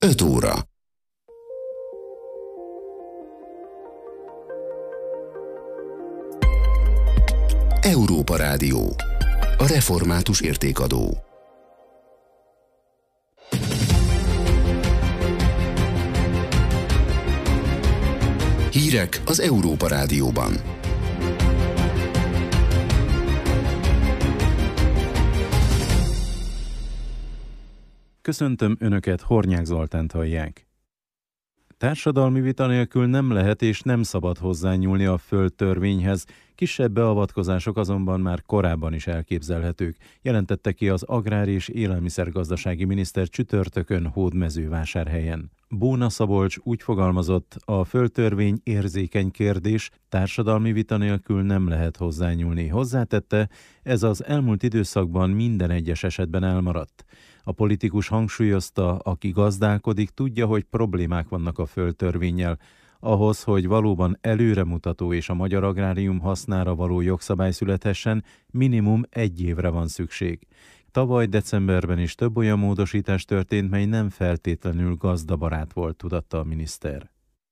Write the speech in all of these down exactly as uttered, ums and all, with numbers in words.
öt óra. Európa Rádió. A református értékadó. Hírek az Európa Rádióban. Köszöntöm Önöket, Hornyák Zoltánt hallják. Társadalmi vita nélkül nem lehet és nem szabad hozzányúlni a földtörvényhez, kisebb beavatkozások azonban már korábban is elképzelhetők, jelentette ki az agrár- és élelmiszergazdasági miniszter csütörtökön Hódmezővásárhelyen. Bóna Szabolcs úgy fogalmazott, a földtörvény érzékeny kérdés, társadalmi vita nélkül nem lehet hozzányúlni. Hozzátette, ez az elmúlt időszakban minden egyes esetben elmaradt. A politikus hangsúlyozta, aki gazdálkodik, tudja, hogy problémák vannak a földtörvénnyel. Ahhoz, hogy valóban előremutató és a magyar agrárium hasznára való jogszabály születhessen, minimum egy évre van szükség. Tavaly decemberben is több olyan módosítás történt, mely nem feltétlenül gazdabarát volt, tudatta a miniszter.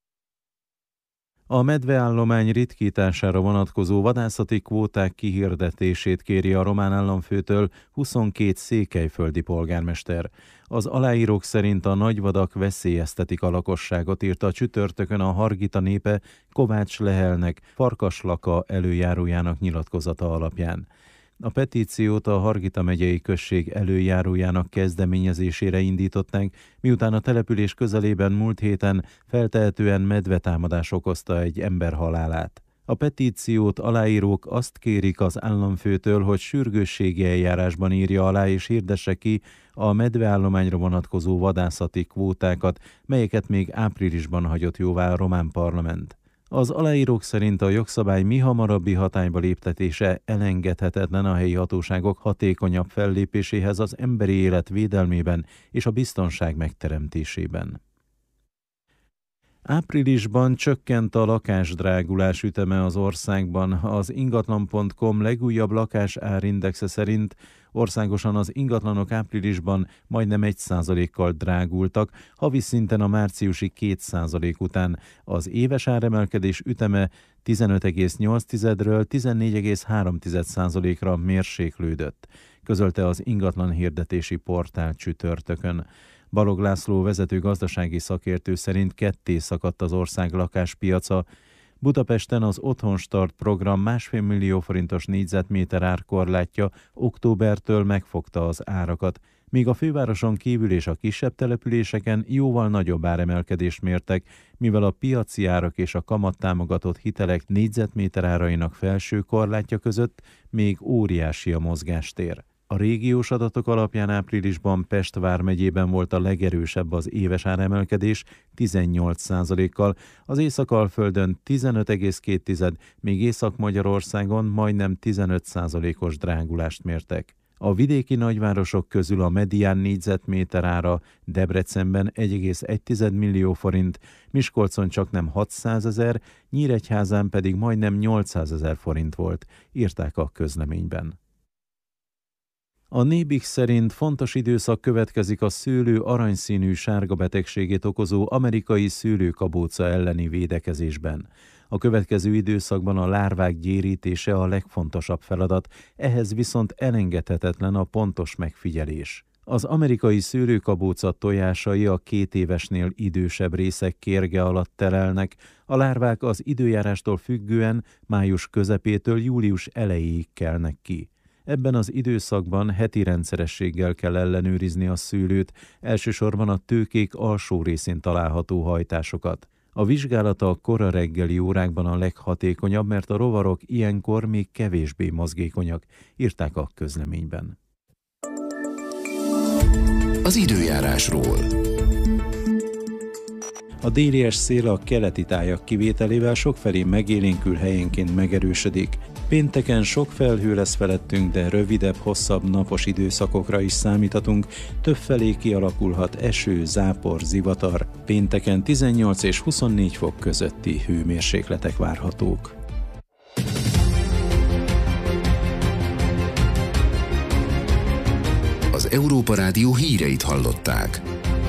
A medveállomány ritkítására vonatkozó vadászati kvóták kihirdetését kéri a román államfőtől huszonkét székelyföldi polgármester. Az aláírók szerint a nagyvadak veszélyeztetik a lakosságot, írta csütörtökön a Hargita népe Kovács Lehelnek, Farkaslaka előjárójának nyilatkozata alapján. A petíciót a Hargita megyei község előjárójának kezdeményezésére indították, miután a település közelében múlt héten feltehetően medvetámadás okozta egy ember halálát. A petíciót aláírók azt kérik az államfőtől, hogy sürgősségi eljárásban írja alá és hirdesse ki a medveállományra vonatkozó vadászati kvótákat, melyeket még áprilisban hagyott jóvá a román parlament. Az aláírók szerint a jogszabály mihamarabbi hatályba léptetése elengedhetetlen a helyi hatóságok hatékonyabb fellépéséhez az emberi élet védelmében és a biztonság megteremtésében. Áprilisban csökkent a lakásdrágulás üteme az országban. Az ingatlan pont com legújabb lakásárindexe szerint országosan az ingatlanok áprilisban majdnem egy százalékkal drágultak, havi szinten a márciusi két százalék után. Az éves áremelkedés üteme tizenöt egész nyolc tizedről tizennégy egész három százalékra mérséklődött, közölte az ingatlan hirdetési portál csütörtökön. Balog László vezető gazdasági szakértő szerint ketté szakadt az ország lakáspiaca. Budapesten az Otthonstart program másfél millió forintos négyzetméter árkorlátja októbertől megfogta az árakat, míg a fővároson kívül és a kisebb településeken jóval nagyobb áremelkedést mértek, mivel a piaci árak és a kamattámogatott hitelek négyzetméter árainak felső korlátja között még óriási a mozgástér. A régiós adatok alapján áprilisban Pest vármegyében volt a legerősebb az éves áremelkedés tizennyolc százalékkal, az Észak-Alföldön tizenöt egész két, míg Észak-Magyarországon majdnem tizenöt százalékos drágulást mértek. A vidéki nagyvárosok közül a medián négyzetméter ára Debrecenben egy egész egy millió forint, Miskolcon csaknem hatszázezer, Nyíregyházán pedig majdnem nyolcszázezer forint volt, írták a közleményben. A Nébix szerint fontos időszak következik a szőlő aranyszínű sárga betegségét okozó amerikai szőlőkabóca elleni védekezésben. A következő időszakban a lárvák gyérítése a legfontosabb feladat, ehhez viszont elengedhetetlen a pontos megfigyelés. Az amerikai szőlőkabóca tojásai a két évesnél idősebb részek kérge alatt terelnek, a lárvák az időjárástól függően május közepétől július elejéig kelnek ki. Ebben az időszakban heti rendszerességgel kell ellenőrizni a szőlőt, elsősorban a tőkék alsó részén található hajtásokat. A vizsgálata a kora reggeli órákban a leghatékonyabb, mert a rovarok ilyenkor még kevésbé mozgékonyak, írták a közleményben. Az időjárásról. A délies szél a keleti tájak kivételével sokfelé megélénkül, helyenként megerősödik. Pénteken sok felhő lesz felettünk, de rövidebb, hosszabb napos időszakokra is számíthatunk, többfelé kialakulhat eső, zápor, zivatar. Pénteken tizennyolc és huszonnégy fok közötti hőmérsékletek várhatók. Az Európa Rádió híreit hallották.